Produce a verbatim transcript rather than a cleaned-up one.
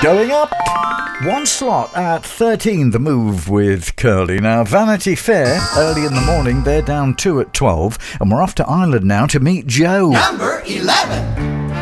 Going up one slot at thirteen, The Move with Curly. Now, Vanity Fair, early in the morning, they're down two at twelve, and we're off to Ireland now to meet Joe. Number eleven.